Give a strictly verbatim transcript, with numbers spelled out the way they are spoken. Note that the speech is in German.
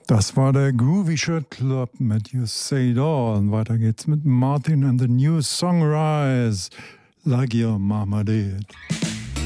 Das war der Groovy Shirt Club mit You Say It All. Und weiter geht's mit Martin and the New Song Rise, Like Your Mama Did.